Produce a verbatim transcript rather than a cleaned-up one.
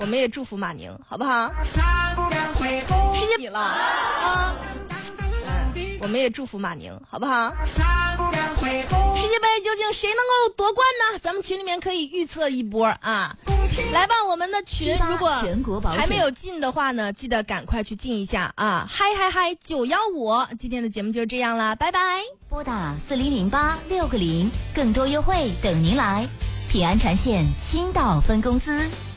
我们也祝福马宁，好不好？世界比了啊！嗯，我们也祝福马宁，好不好？世界杯究竟谁能够夺冠呢？咱们群里面可以预测一波啊！来吧，我们的群如果还没有进的话呢，记得赶快去进一下啊！嗨嗨嗨九一五，今天的节目就这样啦，拜拜。 拨打四零零八六个零，更多优惠等您来。平安传线青岛分公司。